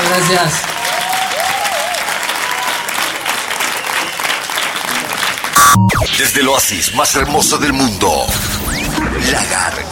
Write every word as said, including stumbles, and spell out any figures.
gracias. Desde el oasis más hermoso del mundo, Lagar